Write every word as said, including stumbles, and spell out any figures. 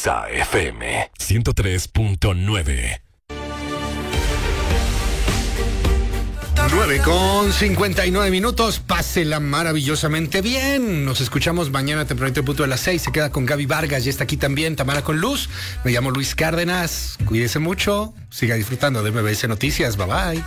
Exa F M ciento tres punto nueve. nueve con cincuenta y nueve minutos. Pásela maravillosamente bien. Nos escuchamos mañana tempranito el punto de las seis. Se queda con Gaby Vargas. Ya está aquí también Tamara con Luz. Me llamo Luis Cárdenas. Cuídese mucho. Siga disfrutando de M B S Noticias. Bye bye.